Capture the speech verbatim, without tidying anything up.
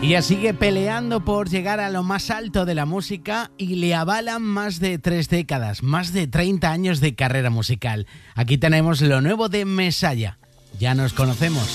Ella sigue peleando por llegar a lo más alto de la música y le avalan más de tres décadas, más de treinta años de carrera musical. Aquí tenemos lo nuevo de Mesaya. Ya nos conocemos.